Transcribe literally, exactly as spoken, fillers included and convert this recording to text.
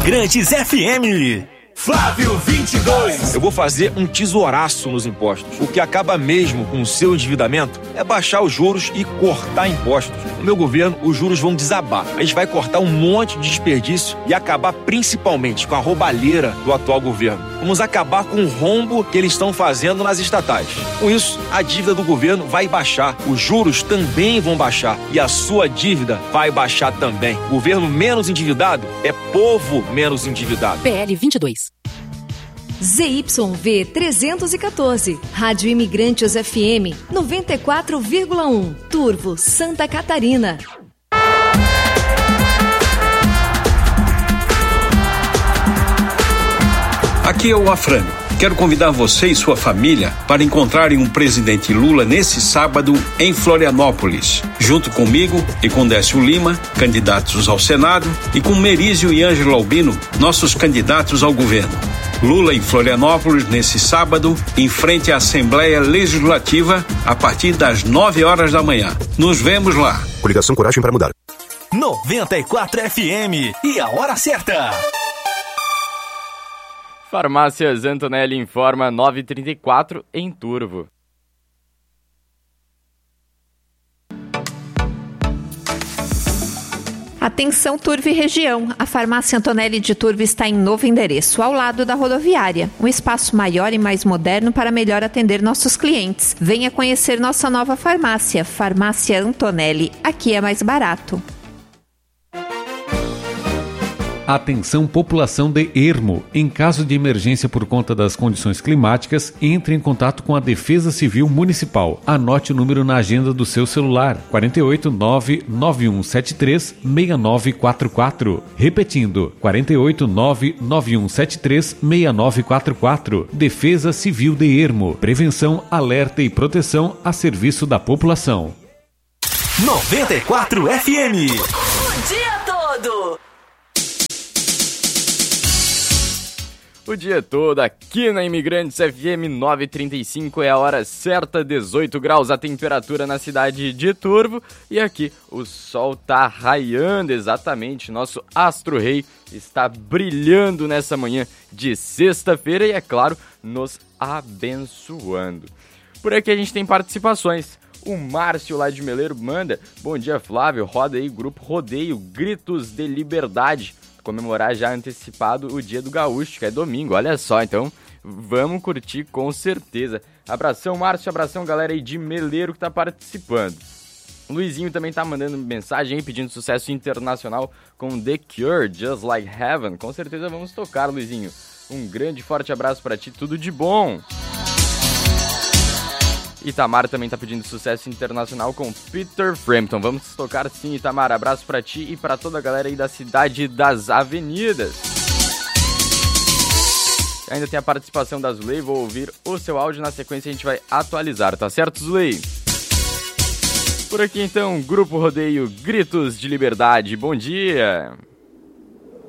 Imigrantes F M. Flávio vinte e dois. Eu vou fazer um tesouraço nos impostos. O que acaba mesmo com o seu endividamento é baixar os juros e cortar impostos. No meu governo, os juros vão desabar. A gente vai cortar um monte de desperdício e acabar principalmente com a roubalheira do atual governo. Vamos acabar com o rombo que eles estão fazendo nas estatais. Com isso, a dívida do governo vai baixar, os juros também vão baixar e a sua dívida vai baixar também. Governo menos endividado é povo menos endividado. P L vinte e dois. Z Y V trezentos e quatorze, Rádio Imigrantes F M noventa e quatro vírgula um, Turvo, Santa Catarina. Aqui é o Afrânio. Quero convidar você e sua família para encontrarem o presidente Lula nesse sábado em Florianópolis, junto comigo e com Décio Lima, candidatos ao Senado, e com Merizio e Ângelo Albino, nossos candidatos ao governo. Lula em Florianópolis nesse sábado, em frente à Assembleia Legislativa, a partir das nove horas da manhã. Nos vemos lá. Coligação Coragem para Mudar. noventa e quatro F M e a hora certa. Farmácias Antonelli informa nove e trinta e quatro em Turvo. Atenção Turvo e região, a farmácia Antonelli de Turvo está em novo endereço, ao lado da rodoviária. Um espaço maior e mais moderno para melhor atender nossos clientes. Venha conhecer nossa nova farmácia, Farmácia Antonelli. Aqui é mais barato. Atenção população de Ermo. Em caso de emergência por conta das condições climáticas, entre em contato com a Defesa Civil Municipal. Anote o número na agenda do seu celular, quatro oito nove nove um sete três seis nove quatro quatro. Repetindo, quatro oito nove nove um sete três seis nove quatro quatro. Defesa Civil de Ermo. Prevenção, alerta e proteção a serviço da população. noventa e quatro F M. O dia todo. O dia todo aqui na Imigrantes F M nove e trinta e cinco é a hora certa, dezoito graus a temperatura na cidade de Turvo. E aqui o sol tá raiando exatamente, nosso astro rei está brilhando nessa manhã de sexta-feira e, é claro, nos abençoando. Por aqui a gente tem participações. O Márcio lá de Meleiro manda: bom dia Flávio, roda aí grupo Rodeio Gritos de Liberdade. Comemorar já antecipado o dia do gaúcho, que é domingo, olha só, então vamos curtir com certeza. Abração Márcio, abração galera aí de Meleiro que tá participando. O Luizinho também tá mandando mensagem aí pedindo sucesso internacional com The Cure, Just Like Heaven. Com certeza vamos tocar, Luizinho. Um grande forte abraço pra ti, tudo de bom. Itamar também tá pedindo sucesso internacional com Peter Frampton. Vamos tocar sim, Itamar. Abraço pra ti e pra toda a galera aí da Cidade das Avenidas. Ainda tem a participação da Zulei. Vou ouvir o seu áudio, na sequência a gente vai atualizar, tá certo, Zulei? Por aqui então, Grupo Rodeio Gritos de Liberdade. Bom dia!